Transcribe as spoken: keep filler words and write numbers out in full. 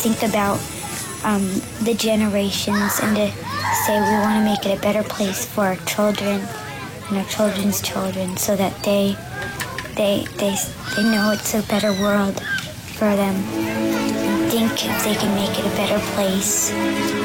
think about um, the generations and to say we want to make it a better place for our children and our children's children, so that they they they they know it's a better world for them. And think if they can make it a better place.